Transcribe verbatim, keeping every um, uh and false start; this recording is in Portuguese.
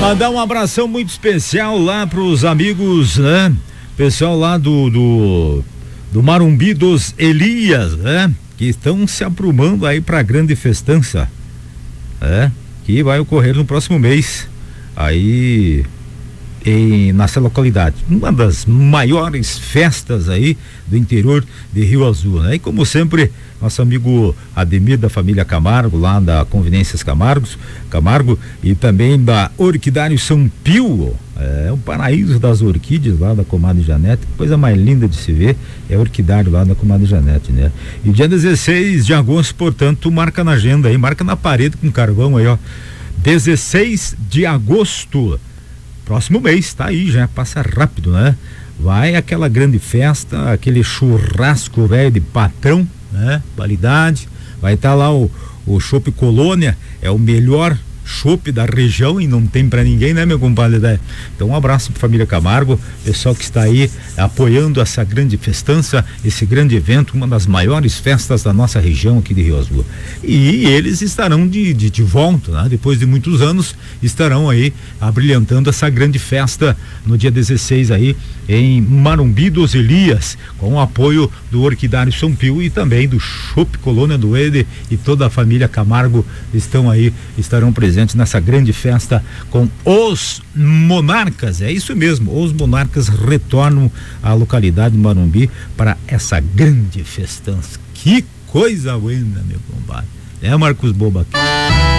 Mandar um abração muito especial lá pros amigos, né? Pessoal lá do, do, do Marumbi dos Elias, né? Que estão se aprumando aí pra grande festança, é? Que vai ocorrer no próximo mês, aí em, nessa localidade, uma das maiores festas aí do interior de Rio Azul, né? E como sempre, nosso amigo Ademir da família Camargo, lá da Conveniências Camargos, Camargo, e também da Orquidário São Pio, é o paraíso das orquídeas lá da Comadre Janete, coisa mais linda de se ver, é o orquidário lá da Comadre Janete, né? E dia dezesseis de agosto, portanto, marca na agenda aí, marca na parede com carvão aí, ó, dezesseis de agosto, próximo mês, tá aí, já passa rápido, né? Vai aquela grande festa, aquele churrasco velho de patrão, né? Qualidade, vai estar tá lá o, o Chopp Colônia, é o melhor chopp da região e não tem pra ninguém, né, meu compadre? Então um abraço pra família Camargo, pessoal que está aí apoiando essa grande festança, esse grande evento, uma das maiores festas da nossa região aqui de Rio Azul. E eles estarão de, de, de volta, né? Depois de muitos anos, estarão aí abrilhantando essa grande festa no dia dezesseis aí em Marumbi dos Elias, com o apoio do Orquidário São Pio e também do Chopp Colônia do Ede, e toda a família Camargo estão aí, estarão presentes nessa grande festa com os monarcas, é isso mesmo, os monarcas retornam à localidade de Marumbi para essa grande festança. Que coisa buena, meu compadre, é Marcos Boba aqui.